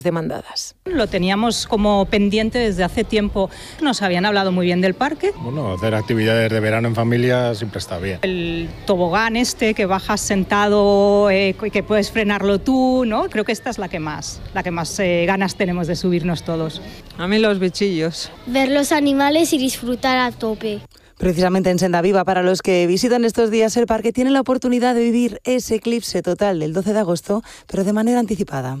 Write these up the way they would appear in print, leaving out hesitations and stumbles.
demandadas. Lo teníamos como pendiente desde hace tiempo. Nos habían hablado muy bien del parque. Bueno, hacer actividades de verano en familia siempre está bien. El tobogán que bajas sentado, que puedes frenarlo tú, ¿no? Creo que esta es la que más ganas tenemos de subirnos todos. A mí los bichillos. Ver los animales y disfrutar a tope. Precisamente en Senda Viva, para los que visitan estos días el parque, tienen la oportunidad de vivir ese eclipse total del 12 de agosto, pero de manera anticipada.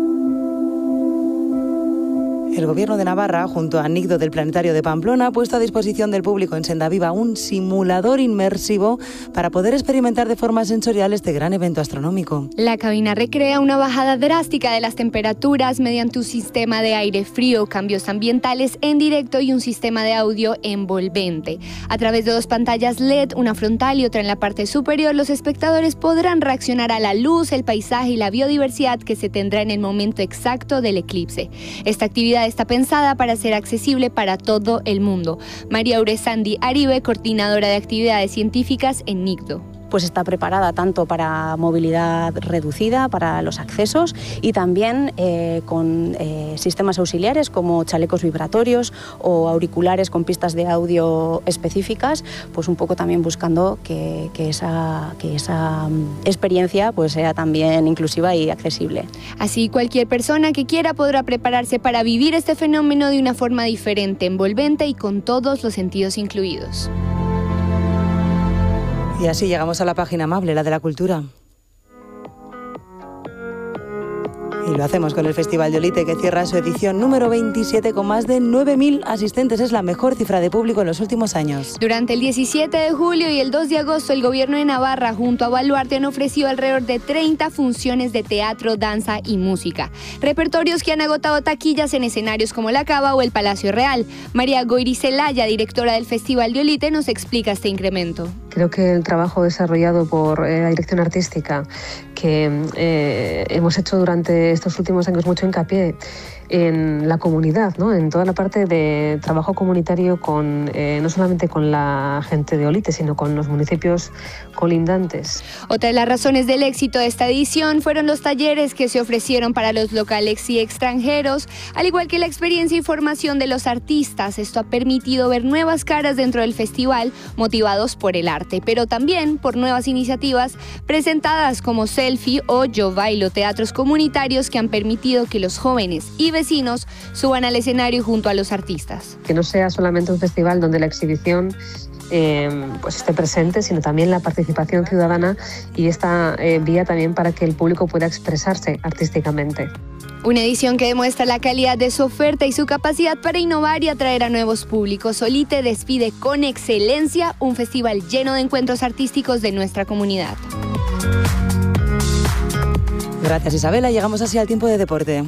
El Gobierno de Navarra, junto a Nicdo del Planetario de Pamplona, ha puesto a disposición del público en Senda Viva un simulador inmersivo para poder experimentar de forma sensorial este gran evento astronómico. La cabina recrea una bajada drástica de las temperaturas mediante un sistema de aire frío, cambios ambientales en directo y un sistema de audio envolvente. A través de 2 pantallas LED, una frontal y otra en la parte superior, los espectadores podrán reaccionar a la luz, el paisaje y la biodiversidad que se tendrá en el momento exacto del eclipse. Esta actividad está pensada para ser accesible para todo el mundo. María Uresandi Aribe, coordinadora de actividades científicas en Nicdo. Pues está preparada tanto para movilidad reducida, para los accesos y también con sistemas auxiliares como chalecos vibratorios o auriculares con pistas de audio específicas, pues un poco también buscando que esa experiencia pues sea también inclusiva y accesible. Así, cualquier persona que quiera podrá prepararse para vivir este fenómeno de una forma diferente, envolvente y con todos los sentidos incluidos. Y así llegamos a la página amable, la de la cultura. Y lo hacemos con el Festival de Olite, que cierra su edición número 27 con más de 9.000 asistentes. Es la mejor cifra de público en los últimos años. Durante el 17 de julio y el 2 de agosto, el Gobierno de Navarra junto a Baluarte han ofrecido alrededor de 30 funciones de teatro, danza y música. Repertorios que han agotado taquillas en escenarios como La Cava o el Palacio Real. María Goyri Celaya, directora del Festival de Olite, nos explica este incremento. Creo que el trabajo desarrollado por la dirección artística que hemos hecho durante estos últimos años mucho hincapié en la comunidad, ¿no? En toda la parte de trabajo comunitario con no solamente con la gente de Olite, sino con los municipios colindantes. Otra de las razones del éxito de esta edición fueron los talleres que se ofrecieron para los locales y extranjeros, al igual que la experiencia y formación de los artistas. Esto ha permitido ver nuevas caras dentro del festival, motivados por el arte, pero también por nuevas iniciativas presentadas como Selfie o Yo Bailo, teatros comunitarios que han permitido que los jóvenes y vecinos suban al escenario junto a los artistas. Que no sea solamente un festival donde la exhibición pues esté presente, sino también la participación ciudadana y esta vía también para que el público pueda expresarse artísticamente. Una edición que demuestra la calidad de su oferta y su capacidad para innovar y atraer a nuevos públicos. Olite despide con excelencia un festival lleno de encuentros artísticos de nuestra comunidad. Gracias, Isabela. Llegamos así al tiempo de deporte.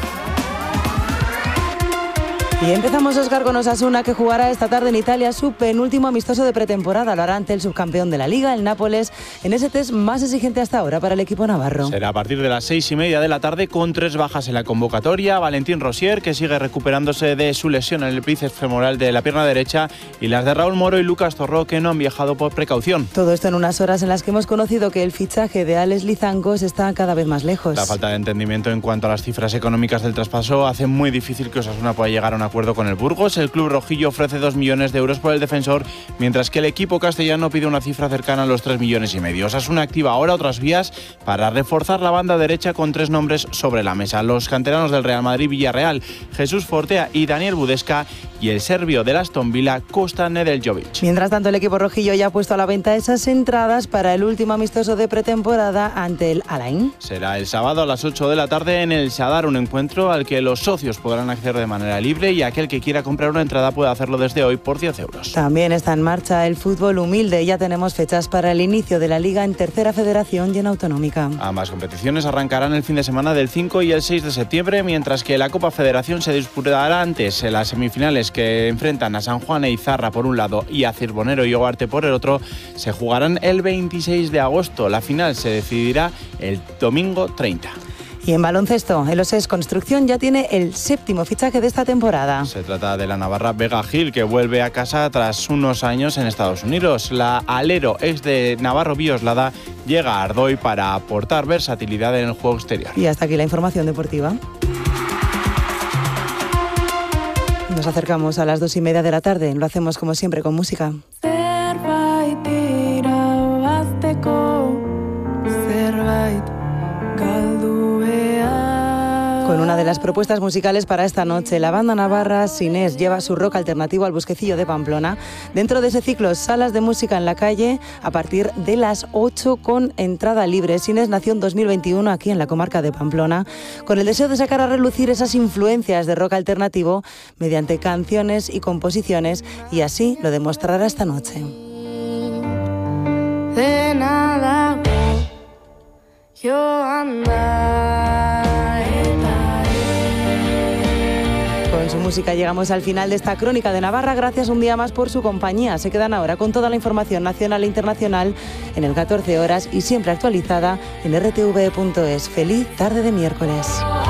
Y empezamos, Óscar, con Osasuna, que jugará esta tarde en Italia su penúltimo amistoso de pretemporada. Lo hará ante el subcampeón de la Liga, el Nápoles, en ese test más exigente hasta ahora para el equipo navarro. Será a partir de las 6:30 de la tarde, con 3 bajas en la convocatoria. Valentín Rosier, que sigue recuperándose de su lesión en el bíceps femoral de la pierna derecha, y las de Raúl Moro y Lucas Torró, que no han viajado por precaución. Todo esto en unas horas en las que hemos conocido que el fichaje de Alex Lizancos está cada vez más lejos. La falta de entendimiento en cuanto a las cifras económicas del traspaso hace muy difícil que Osasuna pueda llegar a un acuerdo con el Burgos. El club rojillo ofrece 2 millones de euros por el defensor, mientras que el equipo castellano pide una cifra cercana a los 3,5 millones. Osasuna activa ahora otras vías para reforzar la banda derecha con 3 nombres sobre la mesa: los canteranos del Real Madrid, Villarreal, Jesús Fortea y Daniel Budesca, y el serbio del Aston Villa, Kosta Nedeljkovic. Mientras tanto, el equipo rojillo ya ha puesto a la venta esas entradas para el último amistoso de pretemporada ante el Alain. Será el sábado a las 8 de la tarde en el Sadar, un encuentro al que los socios podrán acceder de manera libre, y aquel que quiera comprar una entrada puede hacerlo desde hoy por 10 euros. También está en marcha el fútbol humilde. Ya tenemos fechas para el inicio de la Liga en Tercera Federación y en Autonómica. Ambas competiciones arrancarán el fin de semana del 5 y el 6 de septiembre, mientras que la Copa Federación se disputará antes. En las semifinales, que enfrentan a San Juan e Izarra por un lado y a Cirbonero y Ugarte por el otro, se jugarán el 26 de agosto. La final se decidirá el domingo 30. Y en baloncesto, el OSES Construcción ya tiene el 7º fichaje de esta temporada. Se trata de la navarra Vega Gil, que vuelve a casa tras unos años en Estados Unidos. La alero ex de Navarro Bioslada llega a Ardoy para aportar versatilidad en el juego exterior. Y hasta aquí la información deportiva. Nos acercamos a las 2:30 de la tarde. Lo hacemos como siempre con música. Con una de las propuestas musicales para esta noche, la banda navarra Sinés lleva su rock alternativo al Bosquecillo de Pamplona. Dentro de ese ciclo, salas de música en la calle a partir de las 8 con entrada libre. Sinés nació en 2021 aquí en la comarca de Pamplona, con el deseo de sacar a relucir esas influencias de rock alternativo mediante canciones y composiciones, y así lo demostrará esta noche. De nada yo Con su música llegamos al final de esta crónica de Navarra. Gracias un día más por su compañía. Se quedan ahora con toda la información nacional e internacional en el 14 horas y siempre actualizada en rtv.es. Feliz tarde de miércoles.